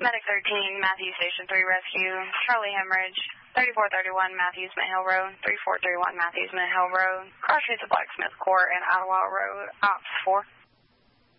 Medic 13, Matthews Station 3 Rescue, Charlie Hemorrhage, 3431 Matthews Mint Hill Road, 3431 Matthews Mint Hill Road, Cross Streets of Blacksmith Court and Ottawa Road, Ops 4.